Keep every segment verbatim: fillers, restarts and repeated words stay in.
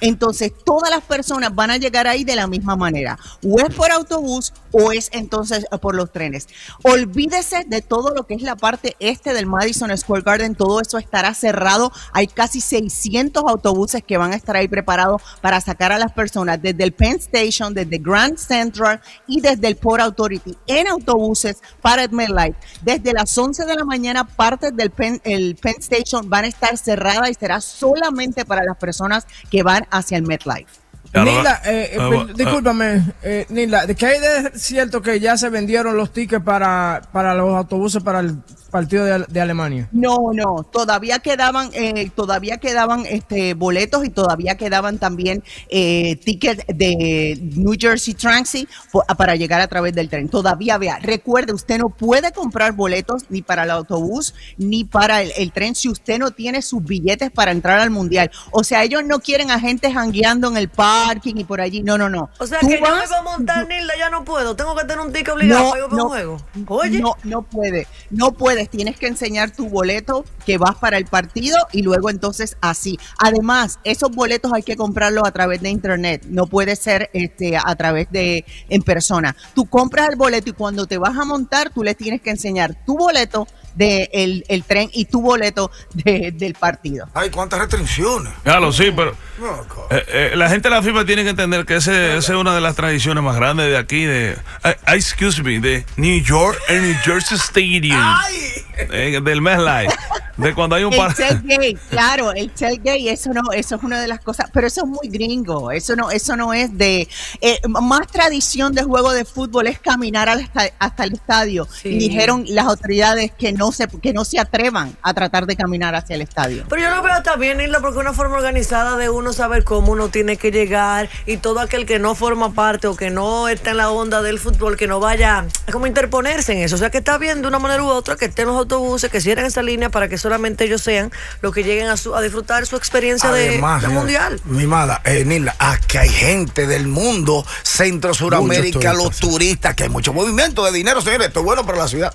Entonces, todas las personas van a llegar ahí de la misma manera. O es por autobús o es entonces por los trenes. Olvídese de todo lo que es la parte este del Madison Square Garden. Todo eso estará cerrado. Hay casi seiscientos autobuses que van a estar ahí preparados para sacar a las personas desde el Penn Station, desde Grand Central y desde el Port Authority en autobuses para el MetLife. Desde las once de la mañana, partes del Penn, el Penn Station van a estar cerradas y será solamente para las personas que van hacia el MetLife. Nilda, eh, eh, uh, uh, discúlpame, eh, Nilda, ¿de qué hay de cierto que ya se vendieron los tickets para, para los autobuses para el partido de, de Alemania? No, no, todavía quedaban, eh, todavía quedaban este boletos y todavía quedaban también eh, tickets de New Jersey Transit para llegar a través del tren. Todavía, vea, recuerde, usted no puede comprar boletos ni para el autobús ni para el, el tren si usted no tiene sus billetes para entrar al mundial. O sea, ellos no quieren a gente jangueando en el parking y por allí. No, no, no. O sea, que vas, yo me voy a montar, Nilda, ya no puedo. Tengo que tener un ticket obligado no, para ir para no, un juego. Oye. No, no puede, no puede. Tienes que enseñar tu boleto que vas para el partido y luego entonces así. Además, esos boletos hay que comprarlos a través de internet, no puede ser este a través de en persona. Tú compras el boleto y cuando te vas a montar, tú le tienes que enseñar tu boleto de el, el tren y tu boleto de, del partido. Ay, cuántas restricciones. Claro, sí, pero eh, eh, la gente de la FIFA tiene que entender que ese, esa es una de las tradiciones más grandes de aquí, de, uh, excuse me, de New York and New Jersey Stadium, eh, del MetLife, de cuando hay un par... El tailgate, claro, el tailgate, eso no, eso es una de las cosas, pero eso es muy gringo, eso no, eso no es de, eh, más tradición de juego de fútbol es caminar hasta, hasta el estadio, sí. Y dijeron las autoridades que no No se, que no se atrevan a tratar de caminar hacia el estadio. Pero yo lo veo también, Nilda, porque es una forma organizada de uno saber cómo uno tiene que llegar y todo aquel que no forma parte o que no está en la onda del fútbol, que no vaya a como interponerse en eso. O sea, que está bien de una manera u otra que estén los autobuses, que cierren esa línea para que solamente ellos sean los que lleguen a, su, a disfrutar su experiencia Además, de, de mundial. Mi mala, eh, Nilda, aquí hay gente del mundo, Centro, Suramérica, los turistas, que hay mucho movimiento de dinero, señores. Esto es bueno para la ciudad.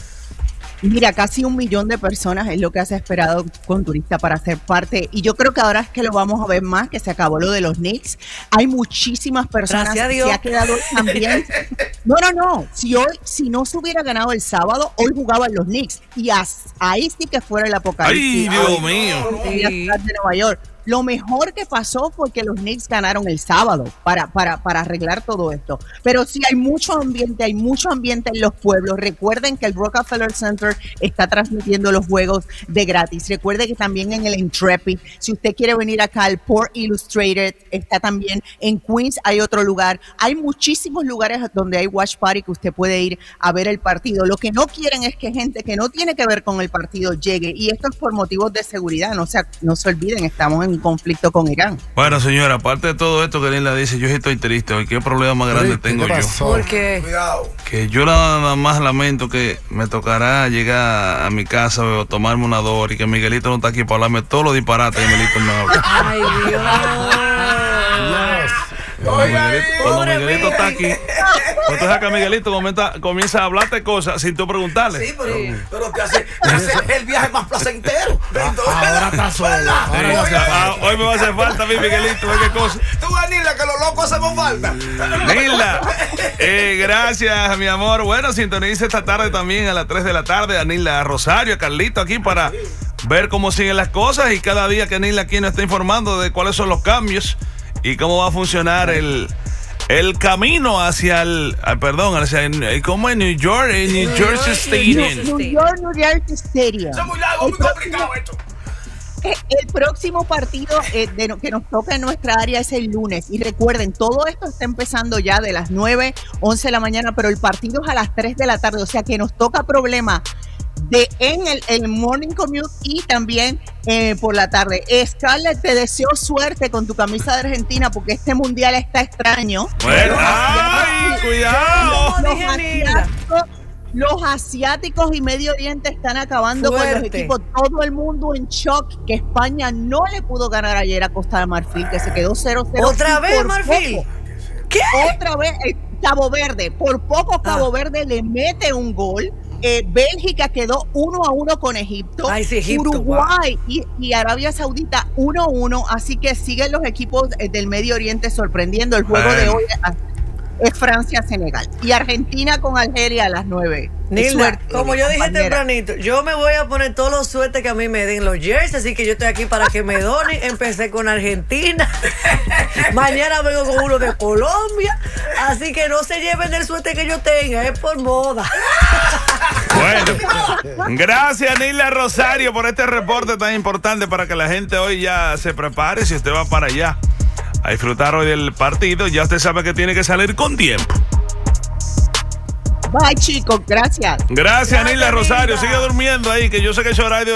Mira, casi un millón de personas es lo que se ha esperado con turistas para ser parte. Y yo creo que ahora es que lo vamos a ver más, que se acabó lo de los Knicks. Hay muchísimas personas que se ha quedado también. No, no, no. Si hoy, si no se hubiera ganado el sábado, hoy jugaban los Knicks. Y as, ahí sí que fuera el apocalipsis. ¡Ay, Dios mío! De Nueva York. Lo mejor que pasó fue que los Knicks ganaron el sábado para, para, para arreglar todo esto. Pero sí hay mucho ambiente, hay mucho ambiente en los pueblos. Recuerden que el Rockefeller Center está transmitiendo los juegos de gratis. Recuerden que también en el Intrepid, si usted quiere venir acá al Port Illustrated, está también en Queens, hay otro lugar. Hay muchísimos lugares donde hay watch party que usted puede ir a ver el partido. Lo que no quieren es que gente que no tiene que ver con el partido llegue. Y esto es por motivos de seguridad. No se, no se olviden, estamos en un conflicto con Irán. Bueno, señora, aparte de todo esto que Nilda dice, yo estoy triste hoy. ¿Qué problema más grande ¿Qué tengo yo? ¿Por qué? Que yo nada más lamento que me tocará llegar a mi casa o tomarme una dor y que Miguelito no está aquí para hablarme todos los disparates que Miguelito me habla. Ay, Dios. Cuando Miguelito, cuando Miguelito está aquí, entonces acá Miguelito comienza, comienza a hablarte cosas sin tú preguntarle. Sí, pero, sí. pero te hace, te hace el viaje más placentero. Entonces, ahora está solo. Ahora sí, ah, hoy me va a hacer falta a mí, Miguelito. ¿Qué cosa? Tú ves, Nilda, que los locos hacemos falta. Nilda, eh, gracias, mi amor. Bueno, sintoniza esta tarde también a las tres de la tarde a Nilda, a Rosario, a Carlito aquí para ver cómo siguen las cosas y cada día que Nilda aquí nos está informando de cuáles son los cambios y cómo va a funcionar el, el camino hacia el, ah, perdón, hacia el, ¿cómo es? New York, en New Jersey Stadium. New York, New Jersey Stadium. Es muy largo, muy complicado esto. El próximo partido eh, de, que nos toca en nuestra área es el lunes. Y recuerden, todo esto está empezando ya de las nueve, once de la mañana, pero el partido es a las tres de la tarde. O sea que nos toca problema de en el, el morning commute y también eh, por la tarde. Scarlett, te deseo suerte con tu camisa de Argentina porque este mundial está extraño. Bueno, ¡ay, cuidado! Los, los, asiáticos, los asiáticos y Medio Oriente están acabando Fuerte. con los equipos. Todo el mundo en shock que España no le pudo ganar ayer a Costa de Marfil, que se quedó cero cero. ¿Otra vez Marfil? Poco. ¿Qué? Otra vez eh, Cabo Verde. Por poco Cabo ah. Verde le mete un gol. eh, Bélgica quedó uno a uno con Egipto. Ay, sí, Egipto, Uruguay wow. y, y Arabia Saudita uno a uno. Así que siguen los equipos del Medio Oriente sorprendiendo. El juego bueno. de hoy es Francia-Senegal. Y Argentina con Algeria a las nueve. Nilda, como yo dije tempranito, yo me voy a poner todos los suertes que a mí me den los jerseys, así que yo estoy aquí para que me donen. Empecé con Argentina, mañana vengo con uno de Colombia, así que no se lleven el suerte que yo tenga, es por moda. Bueno, gracias Nilda Rosario por este reporte tan importante para que la gente hoy ya se prepare. Si usted va para allá a disfrutar hoy del partido, ya usted sabe que tiene que salir con tiempo. Bye, chicos, gracias. Gracias, Nilda Rosario. Sigue durmiendo ahí, que yo sé que es horario.